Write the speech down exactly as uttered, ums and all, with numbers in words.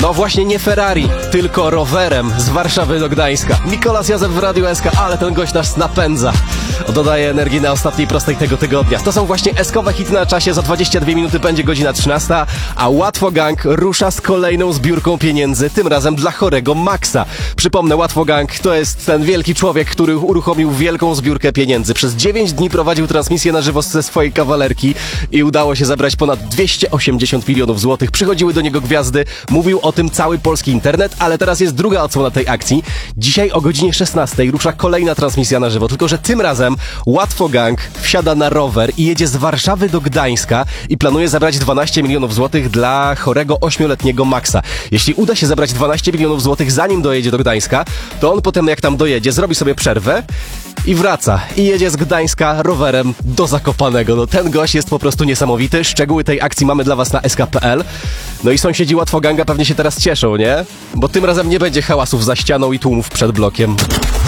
No właśnie nie Ferrari, tylko rowerem z Warszawy do Gdańska. Mikolas Józef w Radiu S K, ale ten gość nas napędza. Dodaje energii na ostatniej prostej tego tygodnia. To są właśnie eskowe hity na czasie. Za dwadzieścia dwie minuty będzie godzina trzynasta, a Łatwo Gang rusza z kolejną zbiórką pieniędzy, tym razem dla chorego Maxa. Przypomnę, Łatwo Gang to jest ten wielki człowiek, który uruchomił wielką zbiórkę pieniędzy. Przez dziewięć dni prowadził transmisję na żywo ze swojej kawalerki i udało się zebrać ponad dwieście osiemdziesiąt milionów złotych. Przychodziły do niego gwiazdy, mówił o tym cały polski internet, ale teraz jest druga odsłona tej akcji. Dzisiaj o godzinie szesnastej rusza kolejna transmisja na żywo, tylko że tym razem Łatwo Gang wsiada na rower i jedzie z Warszawy do Gdańska i planuje zebrać dwanaście milionów złotych dla chorego ośmioletniego Maxa. Jeśli uda się zebrać dwanaście milionów złotych zanim dojedzie do Gdańska, to on potem jak tam dojedzie, zrobi sobie przerwę i wraca. I jedzie z Gdańska rowerem do Zakopanego. No ten gość jest po prostu niesamowity. Szczegóły tej akcji mamy dla was na s k kropka p l. No i sąsiedzi Łatwo Ganga pewnie się teraz cieszą, nie? Bo tym razem nie będzie hałasów za ścianą i tłumów przed blokiem.